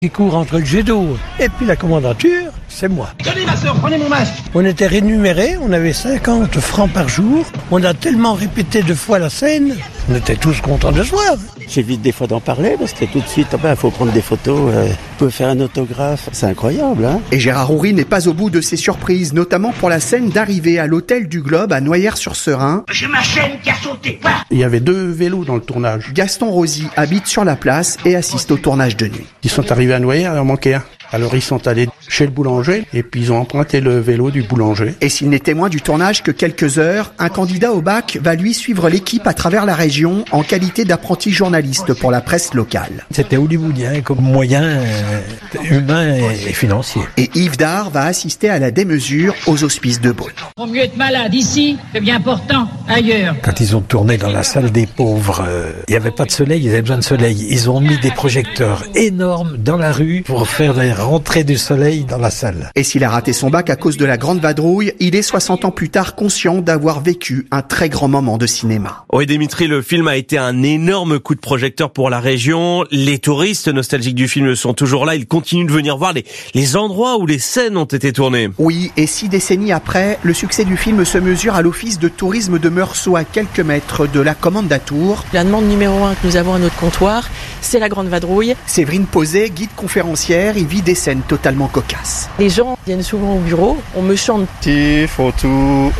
qui court entre le jet d'eau et puis la commandature, c'est moi. Tenez ma soeur, prenez mon masque. On était rémunérés, on avait 50 francs par jour. On a tellement répété 2 fois la scène, on était tous contents de se voir. J'évite des fois d'en parler parce que tout de suite, il faut prendre des photos, on peut faire un autographe. C'est incroyable, hein. Et Gérard Houry n'est pas au bout de ses surprises, notamment pour la scène d'arrivée à l'hôtel du Globe à Noyères-sur-Serein. J'ai ma chaîne qui a sauté. Voilà. Il y avait 2 vélos dans le tournage. Gaston Rosy habite sur la place et assiste au tournage de nuit. Ils sont arrivés à Noyères, il en manquait un. Alors ils sont allés chez le boulanger et puis ils ont emprunté le vélo du boulanger. Et s'il n'est témoin du tournage que quelques heures, un candidat au bac va lui suivre l'équipe à travers la région en qualité d'apprenti journaliste pour la presse locale. C'était hollywoodien comme moyen humain et financier. Et Yves Dard va assister à la démesure aux Hospices de Beaune. Vaut mieux être malade ici que bien portant ailleurs. Quand ils ont tourné dans la salle des pauvres, il n'y avait pas de soleil, ils avaient besoin de soleil. Ils ont mis des projecteurs énormes dans la rue pour faire des rentrées du soleil dans la salle. Et s'il a raté son bac à cause de la grande vadrouille, il est 60 ans plus tard conscient d'avoir vécu un très grand moment de cinéma. Oui, Dimitri, le film a été un énorme coup de projecteur pour la région. Les touristes nostalgiques du film sont toujours là. Ils continuent de venir voir les endroits où les scènes ont été tournées. Oui, et 6 décennies après, le succès du film se mesure à l'office de tourisme de Meursault, à quelques mètres de la Kommandantur. La demande numéro 1 que nous avons à notre comptoir, c'est la grande vadrouille. Séverine Posé, guide conférencière, y vit des scènes totalement cocasses. Les gens viennent souvent au bureau, on me chante. On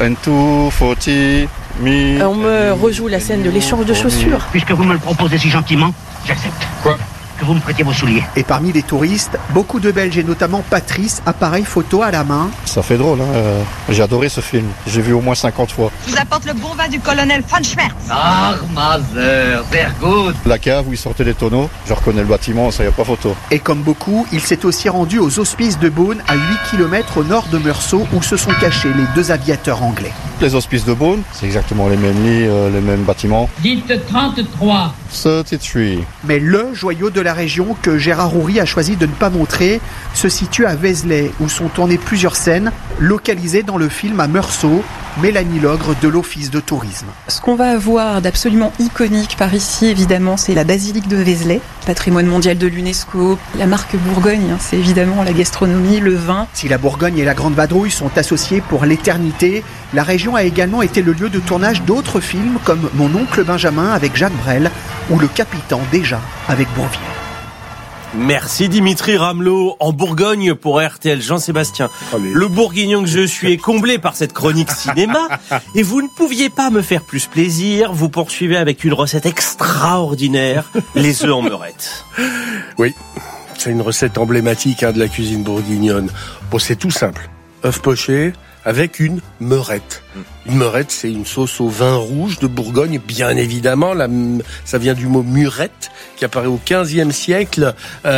me rejoue la scène de l'échange de chaussures. Puisque vous me le proposez si gentiment, j'accepte. Quoi ? Que vous me prêtiez vos souliers. Et parmi les touristes, beaucoup de Belges et notamment Patrice, appareil photo à la main. Ça fait drôle, hein. J'ai adoré ce film. J'ai vu au moins 50 fois. Je vous apporte le bon vin du colonel von Schmerz. Ah, Mother, sehr gut. La cave où ils sortaient les tonneaux, je reconnais le bâtiment, ça y a pas photo. Et comme beaucoup, il s'est aussi rendu aux Hospices de Beaune, à 8 km au nord de Meursault, où se sont cachés les 2 aviateurs anglais. Les Hospices de Beaune, c'est exactement les mêmes lits, les mêmes bâtiments. Dites 33. 33. Mais le joyau de la région que Gérard Houry a choisi de ne pas montrer se situe à Vézelay, où sont tournées plusieurs scènes localisées dans le film à Meursault. Mélanie Logre de l'Office de tourisme. Ce qu'on va avoir d'absolument iconique par ici, évidemment, c'est la basilique de Vézelay, patrimoine mondial de l'UNESCO. La marque Bourgogne, c'est évidemment la gastronomie, le vin. Si la Bourgogne et la Grande Vadrouille sont associées pour l'éternité, la région a également été le lieu de tournage d'autres films comme Mon oncle Benjamin avec Jacques Brel ou Le Capitan déjà avec Bourvil. Merci Dimitri Ramelot en Bourgogne pour RTL. Jean-Sébastien, le bourguignon que je suis est comblé par cette chronique cinéma et vous ne pouviez pas me faire plus plaisir. Vous poursuivez avec une recette extraordinaire, les œufs en meurette. Oui, c'est une recette emblématique de la cuisine bourguignonne. Bon, c'est tout simple. Œufs pochés avec une meurette. Une meurette, c'est une sauce au vin rouge de Bourgogne, bien évidemment. Ça vient du mot murette, qui apparaît au XVe siècle.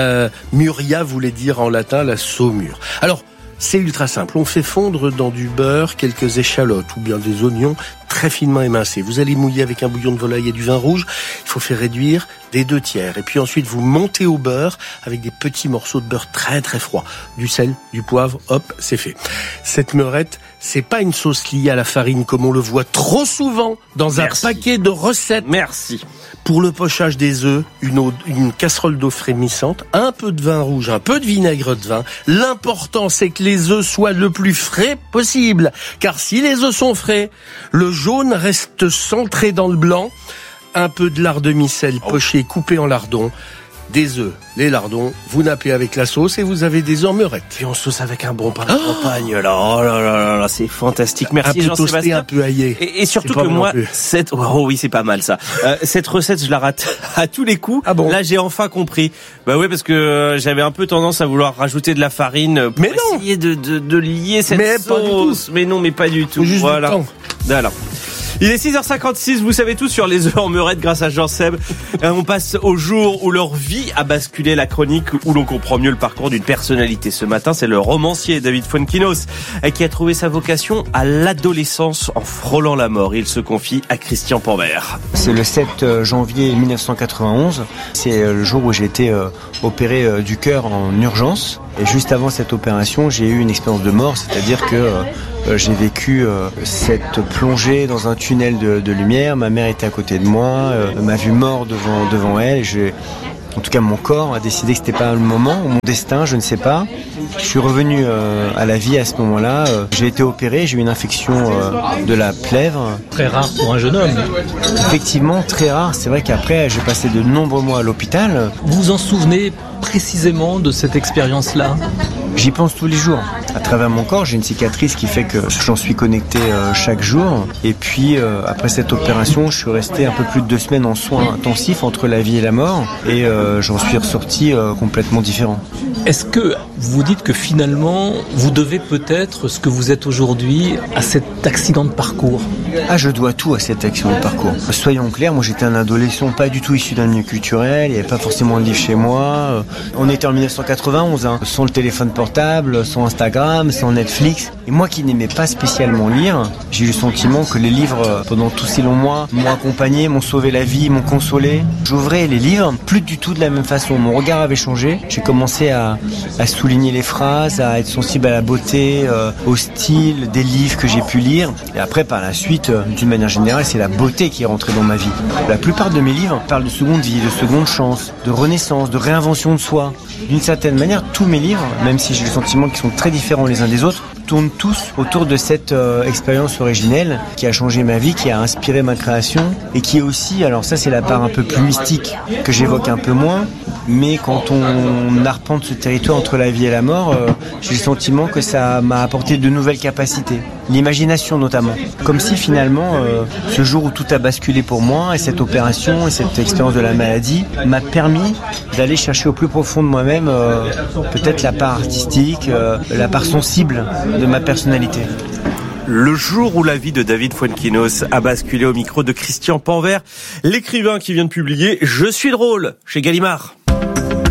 Muria voulait dire en latin la saumure. Alors, c'est ultra simple. On fait fondre dans du beurre quelques échalotes ou bien des oignons très finement émincés. Vous allez mouiller avec un bouillon de volaille et du vin rouge. Il faut faire réduire des 2/3. Et puis ensuite, vous montez au beurre avec des petits morceaux de beurre très très froids. Du sel, du poivre, hop, c'est fait. Cette meurette, c'est pas une sauce liée à la farine comme on le voit trop souvent dans un paquet de recettes. Merci. Pour le pochage des œufs, une casserole d'eau frémissante, un peu de vin rouge, un peu de vinaigre de vin. L'important, c'est que les œufs soient le plus frais possible. Car si les œufs sont frais, le jaune reste centré dans le blanc. Un peu de lard demi-sel poché, coupé en lardons. Des œufs, les lardons, vous nappez avec la sauce et vous avez des œufs en meurette. Puis on sauce avec un bon pain de campagne. Là, oh là là là, c'est fantastique. Merci Jean-Sébastien. Un peu aillé. Et surtout que moi, oh oui, c'est pas mal ça. Cette recette, je la rate à tous les coups. Ah bon? Là, j'ai enfin compris. Bah oui, parce que j'avais un peu tendance à vouloir rajouter de la farine pour essayer de lier cette sauce. Mais non, mais pas du tout. Juste voilà. du temps. Voilà. Il est 6h56, vous savez tout sur les œufs en meurette grâce à Jean-Seb. On passe au jour où leur vie a basculé, la chronique où l'on comprend mieux le parcours d'une personnalité. Ce matin, c'est le romancier David Fuenquinos qui a trouvé sa vocation à l'adolescence en frôlant la mort. Il se confie à Christian Pambert. C'est le 7 janvier 1991. C'est le jour où j'ai été opéré du cœur en urgence. Et juste avant cette opération, j'ai eu une expérience de mort, c'est-à-dire que j'ai vécu cette plongée dans un tunnel de lumière. Ma mère était à côté de moi, m'a vu mort devant elle. En tout cas, mon corps a décidé que c'était pas le moment, ou mon destin, je ne sais pas. Je suis revenu à la vie à ce moment-là. J'ai été opéré, j'ai eu une infection de la plèvre. Très rare pour un jeune homme. Effectivement, très rare. C'est vrai qu'après, j'ai passé de nombreux mois à l'hôpital. Vous vous en souvenez précisément de cette expérience-là ? J'y pense tous les jours. À travers mon corps, j'ai une cicatrice qui fait que j'en suis connecté chaque jour. Et puis, après cette opération, je suis resté un peu plus de 2 semaines en soins intensifs entre la vie et la mort. Et j'en suis ressorti complètement différent. Est-ce que vous vous dites que finalement, vous devez peut-être ce que vous êtes aujourd'hui à cet accident de parcours ? Ah, je dois tout à cet accident de parcours. Soyons clairs, moi j'étais un adolescent pas du tout issu d'un milieu culturel, il n'y avait pas forcément de livres chez moi. On était en 1991, sans le téléphone portable, sans Instagram, sans Netflix. Et moi qui n'aimais pas spécialement lire, j'ai eu le sentiment que les livres, pendant tous ces longs mois, m'ont accompagné, m'ont sauvé la vie, m'ont consolé. J'ouvrais les livres, plus du tout de la même façon. Mon regard avait changé. J'ai commencé à souligner les phrases, à être sensible à la beauté, au style des livres que j'ai pu lire. Et après, par la suite, d'une manière générale, c'est la beauté qui est rentrée dans ma vie. La plupart de mes livres parlent de seconde vie, de seconde chance, de renaissance, de réinvention de soi. D'une certaine manière, tous mes livres, même si j'ai le sentiment qu'ils sont très différents les uns des autres, tournent tous autour de cette expérience originelle qui a changé ma vie, qui a inspiré ma création et qui est aussi, alors ça c'est la part un peu plus mystique que j'évoque un peu moins, mais quand on arpente ce territoire entre la vie et la mort, j'ai le sentiment que ça m'a apporté de nouvelles capacités, l'imagination notamment. Comme si finalement, ce jour où tout a basculé pour moi et cette opération et cette expérience de la maladie m'a permis d'aller chercher au plus profond de moi-même peut-être la part artistique, la part sensible de ma personnalité. Le jour où la vie de David Fuenquinos a basculé, au micro de Christian Panvert, l'écrivain qui vient de publier « Je suis drôle » chez Gallimard.